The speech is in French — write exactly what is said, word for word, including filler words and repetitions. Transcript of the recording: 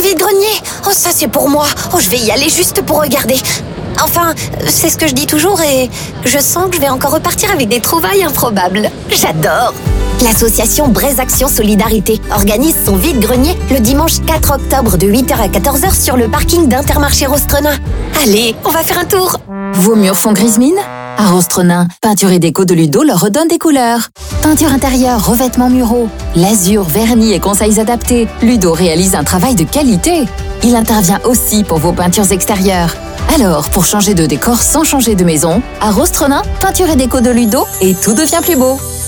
vide-grenier. Oh, ça c'est pour moi. Oh, je vais y aller juste pour regarder. Enfin, c'est ce que je dis toujours et je sens que je vais encore repartir avec des trouvailles improbables. J'adore. L'association Braise Action Solidarité organise son vide-grenier le dimanche quatre octobre de huit heures à quatorze heures sur le parking d'Intermarché Rostrenin. Allez, on va faire un tour. Vos murs font grise mine ? À Rostrenin, Peinture et Déco de Ludo leur redonne des couleurs. Peinture intérieure, revêtements muraux, lasure, vernis et conseils adaptés, Ludo réalise un travail de qualité. Il intervient aussi pour vos peintures extérieures. Alors, pour changer de décor sans changer de maison, à Rostrenin, Peinture et Déco de Ludo et tout devient plus beau.